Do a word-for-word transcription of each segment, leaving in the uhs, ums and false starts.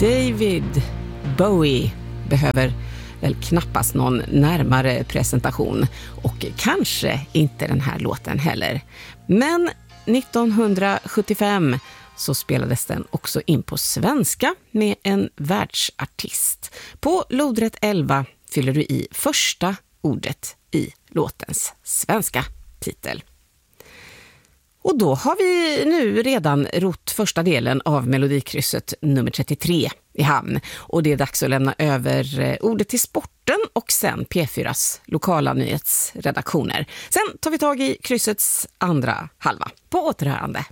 David Bowie behöver väl knappast någon närmare presentation, och kanske inte den här låten heller. Men nittonhundrasjuttiofem så spelades den också in på svenska med en världsartist. På lodrätt elva fyller du i första ordet i låtens svenska titel. Och då har vi nu redan rott första delen av Melodikrysset nummer trettiotre i hamn. Och det är dags att lämna över ordet till sporten och sen P fyras lokala nyhetsredaktioner. Sen tar vi tag i kryssets andra halva. På återhörande.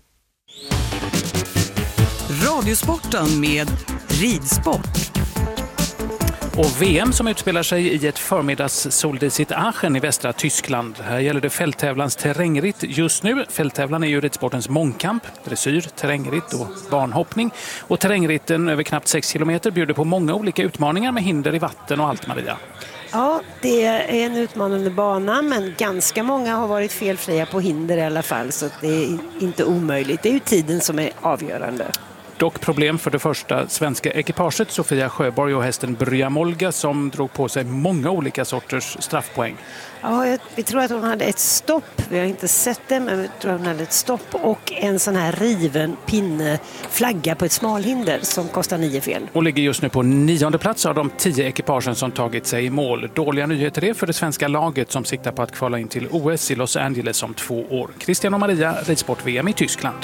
Radiosporten med ridsport. Och V M som utspelar sig i ett förmiddags soldisigt Aachen i västra Tyskland. Här gäller det fälttävlans terrängritt just nu. Fälttävlan är ju ridsportens mångkamp, dressyr, terrängritt och banhoppning. Och terrängritten över knappt sex kilometer bjuder på många olika utmaningar med hinder i vatten och allt, Maria. Ja, det är en utmanande bana, men ganska många har varit felfria på hinder i alla fall, så det är inte omöjligt. Det är ju tiden som är avgörande. Dock problem för det första svenska ekipaget, Sofia Sjöborg och hästen Bryamolga, som drog på sig många olika sorters straffpoäng. Ja, vi tror att hon hade ett stopp. Vi har inte sett det, men vi tror att hon hade ett stopp och en sån här riven pinne flagga på ett smalhinder som kostar nio fel. Och ligger just nu på nionde plats av de tio ekipagen som tagit sig i mål. Dåliga nyheter är för det svenska laget som siktar på att kvala in till O S i Los Angeles om två år. Christian och Maria, ridsport-V M i Tyskland.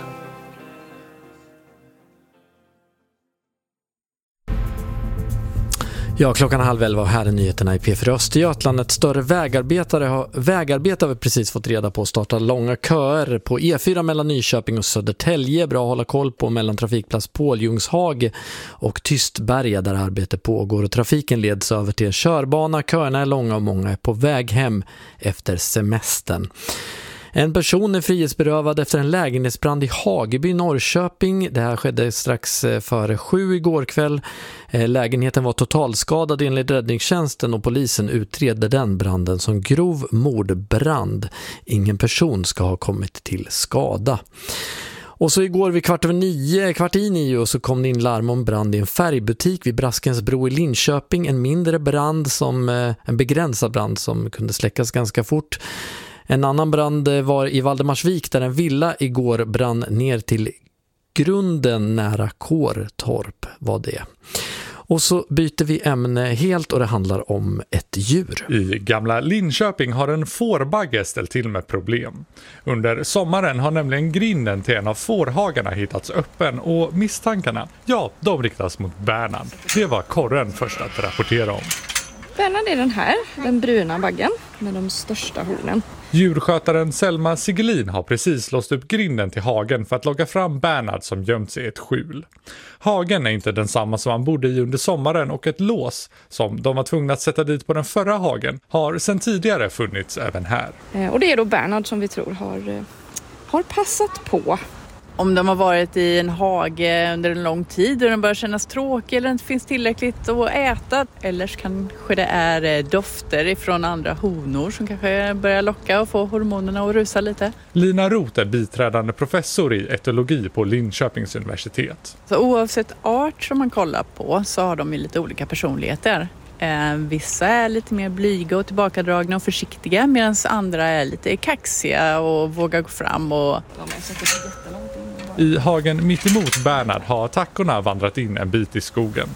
Ja, klockan halv elva och här är nyheterna i P fyra Östergötland. Ett större vägarbetare har, vägarbetare har precis fått reda på att starta långa köer på E fyra mellan Nyköping och Södertälje. Bra att hålla koll på mellan trafikplats Påljungshage och Tystberga där arbete pågår. Och trafiken leds över till körbana. Köerna är långa och många är på väg hem efter semestern. En person är frihetsberövad efter en lägenhetsbrand i Hageby, Norrköping. Det här skedde strax före sju igår kväll. Lägenheten var totalskadad enligt räddningstjänsten och polisen utredde den branden som grov mordbrand. Ingen person ska ha kommit till skada. Och så igår vid kvart över nio, kvart i nio, så kom det in larm om brand i en färgbutik vid Braskensbro i Linköping. En mindre brand, som en begränsad brand som kunde släckas ganska fort. En annan brand var i Valdemarsvik där en villa igår brann ner till grunden nära Kårtorp var det. Och så byter vi ämne helt och det handlar om ett djur. I gamla Linköping har en fårbagge ställt till med problem. Under sommaren har nämligen grinden till en av fårhagarna hittats öppen och misstankarna, ja, de riktas mot Bernhard. Det var Korren först att rapportera om. Bernhard är den här, den bruna baggen med de största hornen. Djurskötaren Selma Sigelin har precis låst upp grinden till hagen för att locka fram Bernhard som gömt sig i ett skjul. Hagen är inte densamma som han bodde i under sommaren och ett lås som de var tvungna att sätta dit på den förra hagen har sedan tidigare funnits även här. Och det är då Bernhard som vi tror har, har passat på. Om de har varit i en hage under en lång tid och den börjar kännas tråkig eller inte finns tillräckligt att äta. Eller kanske det är dofter ifrån andra honor som kanske börjar locka och få hormonerna att rusa lite. Lina Roth är biträdande professor i etologi på Linköpings universitet. Så oavsett art som man kollar på så har de ju lite olika personligheter. Eh, vissa är lite mer blyga och tillbakadragna och försiktiga medan andra är lite kaxiga och vågar gå fram. Och... I hagen mitt emot Bernhard har tackorna vandrat in en bit i skogen.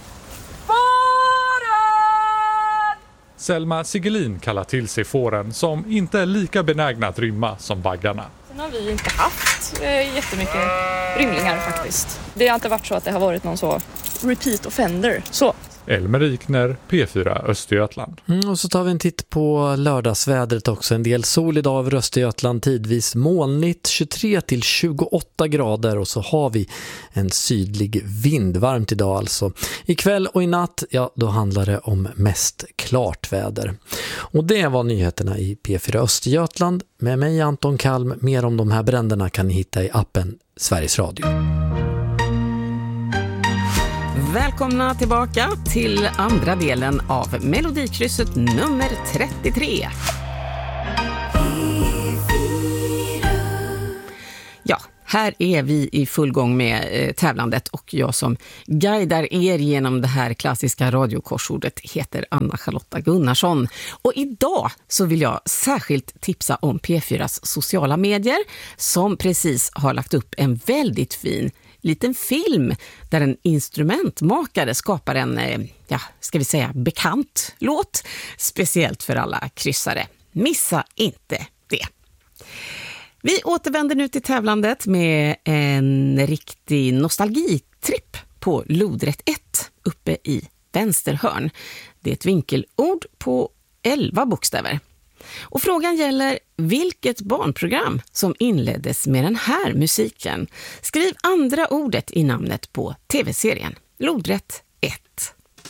Fåren! Selma Sigelin kallar till sig fåren som inte är lika benägna att rymma som baggarna. Sen har vi inte haft eh, jättemycket rymlingar faktiskt. Det har inte varit så att det har varit någon så repeat offender. Så. Elmer Rikner, P fyra Östergötland. Mm, och så tar vi en titt på lördagsvädret också. En del sol idag över Östergötland, tidvis molnigt tjugotre till tjugoåtta grader och så har vi en sydlig vind, varmt idag alltså. Ikväll och i natt, ja då handlar det om mest klart väder. Och det var nyheterna i P fyra Östergötland. Med mig Anton Kalm, mer om de här bränderna kan ni hitta i appen Sveriges Radio. Välkomna tillbaka till andra delen av Melodikrysset nummer trettiotre. Ja, här är vi i full gång med eh, tävlandet och jag som guidar er genom det här klassiska radiokorsordet heter Anna-Charlotta Gunnarsson. Och idag så vill jag särskilt tipsa om P fyras sociala medier som precis har lagt upp en väldigt fin liten film där en instrumentmakare skapar en, eh, ja, ska vi säga, bekant låt, speciellt för alla kryssare. Missa inte det. Vi återvänder nu till tävlandet med en riktig nostalgitripp på lodrätt ett uppe i vänsterhörn. Det är ett vinkelord på elva bokstäver. Och frågan gäller vilket barnprogram som inleddes med den här musiken. Skriv andra ordet i namnet på tv-serien. Lodrätt